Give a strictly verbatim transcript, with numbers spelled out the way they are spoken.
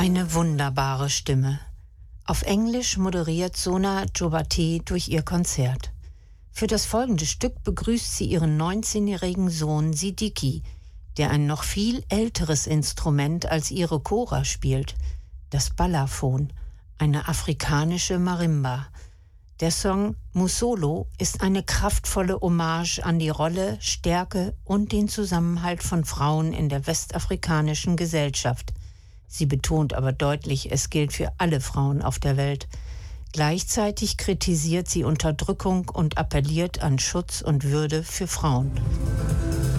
Eine wunderbare Stimme. Auf Englisch moderiert Sona Jobateh durch ihr Konzert. Für das folgende Stück begrüßt sie ihren neunzehnjährigen Sohn Siddiqui, der ein noch viel älteres Instrument als ihre Kora spielt, das Balafon, eine afrikanische Marimba. Der Song Musolo ist eine kraftvolle Hommage an die Rolle, Stärke und den Zusammenhalt von Frauen in der westafrikanischen Gesellschaft. Sie betont aber deutlich, es gilt für alle Frauen auf der Welt. Gleichzeitig kritisiert sie Unterdrückung und appelliert an Schutz und Würde für Frauen.